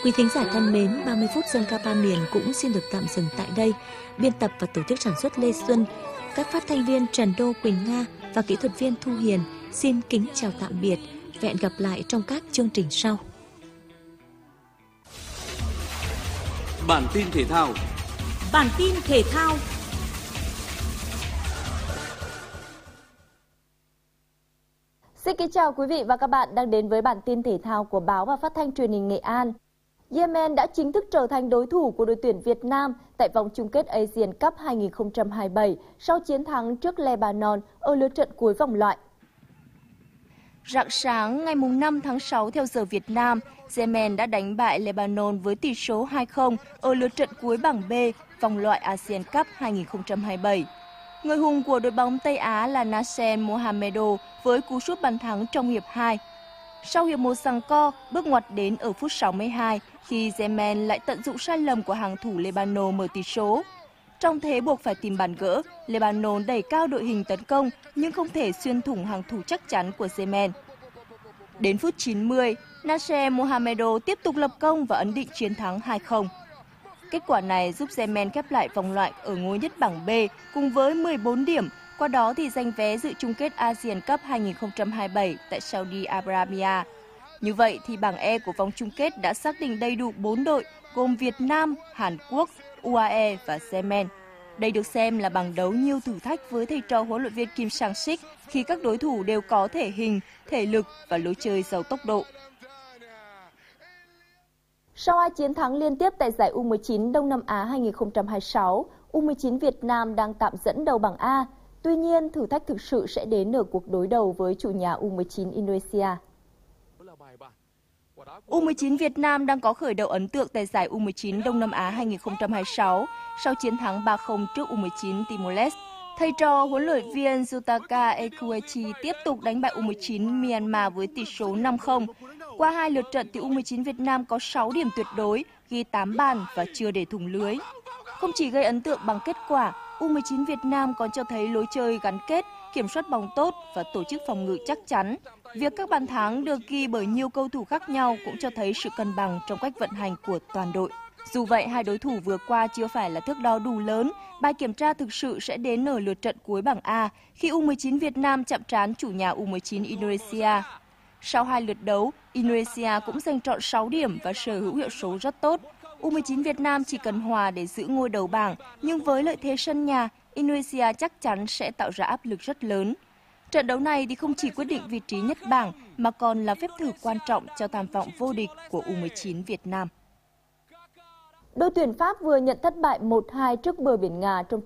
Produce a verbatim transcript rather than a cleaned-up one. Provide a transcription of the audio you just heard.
Quý thính giả thân mến, ba mươi phút dân ca ba miền cũng xin được tạm dừng tại đây. Biên tập và tổ chức sản xuất Lê Xuân, các phát thanh viên Trần Đô, Quỳnh Nga và kỹ thuật viên Thu Hiền xin kính chào tạm biệt. Và hẹn gặp lại trong các chương trình sau. Bản tin thể thao. Bản tin thể thao. Xin kính chào quý vị và các bạn đang đến với bản tin thể thao của báo và phát thanh truyền hình Nghệ An. Yemen đã chính thức trở thành đối thủ của đội tuyển Việt Nam tại vòng chung kết Asian Cup hai không hai bảy sau chiến thắng trước Lebanon ở lượt trận cuối vòng loại. Rạng sáng ngày năm tháng sáu theo giờ Việt Nam, Yemen đã đánh bại Lebanon với tỷ số hai không ở lượt trận cuối bảng B vòng loại Asian Cup hai không hai bảy. Người hùng của đội bóng Tây Á là Nassem Mohamedo với cú sút bàn thắng trong hiệp hai. Sau hiệp một giằng co, bước ngoặt đến ở phút sáu mươi hai khi Yemen lại tận dụng sai lầm của hàng thủ Lebanon mở tỷ số. Trong thế buộc phải tìm bàn gỡ, Lebanon đẩy cao đội hình tấn công nhưng không thể xuyên thủng hàng thủ chắc chắn của Yemen. Đến phút chín mươi, Nassem Mohamedo tiếp tục lập công và ấn định chiến thắng hai không. Kết quả này giúp Yemen khép lại vòng loại ở ngôi nhất bảng B cùng với mười bốn điểm, qua đó thì giành vé dự chung kết Asian Cup hai không hai bảy tại Saudi Arabia. Như vậy thì bảng E của vòng chung kết đã xác định đầy đủ bốn đội gồm Việt Nam, Hàn Quốc, u a e và Yemen. Đây được xem là bảng đấu nhiều thử thách với thầy trò huấn luyện viên Kim Sang-sik khi các đối thủ đều có thể hình, thể lực và lối chơi giàu tốc độ. Sau hai chiến thắng liên tiếp tại giải U mười chín Đông Nam Á hai không hai sáu, U mười chín Việt Nam đang tạm dẫn đầu bảng A. Tuy nhiên, thử thách thực sự sẽ đến ở cuộc đối đầu với chủ nhà U mười chín Indonesia. U mười chín Việt Nam đang có khởi đầu ấn tượng tại giải U mười chín Đông Nam Á hai không hai sáu sau chiến thắng ba không trước U mười chín Timor-Leste. Thầy trò huấn luyện viên Yutaka Ekuechi tiếp tục đánh bại U mười chín Myanmar với tỷ số năm không. Qua hai lượt trận thì U mười chín Việt Nam có sáu điểm tuyệt đối, ghi tám bàn và chưa để thủng lưới. Không chỉ gây ấn tượng bằng kết quả, U mười chín Việt Nam còn cho thấy lối chơi gắn kết, kiểm soát bóng tốt và tổ chức phòng ngự chắc chắn. Việc các bàn thắng được ghi bởi nhiều cầu thủ khác nhau cũng cho thấy sự cân bằng trong cách vận hành của toàn đội. Dù vậy, hai đối thủ vừa qua chưa phải là thước đo đủ lớn, bài kiểm tra thực sự sẽ đến ở lượt trận cuối bảng A khi U mười chín Việt Nam chạm trán chủ nhà U mười chín Indonesia. Sau hai lượt đấu, Indonesia cũng giành trọn sáu điểm và sở hữu hiệu số rất tốt. U mười chín Việt Nam chỉ cần hòa để giữ ngôi đầu bảng, nhưng với lợi thế sân nhà, Indonesia chắc chắn sẽ tạo ra áp lực rất lớn. Trận đấu này thì không chỉ quyết định vị trí nhất bảng mà còn là phép thử quan trọng cho tham vọng vô địch của U mười chín Việt Nam. Đội tuyển Pháp vừa nhận thất bại một hai trước bờ biển Nga trong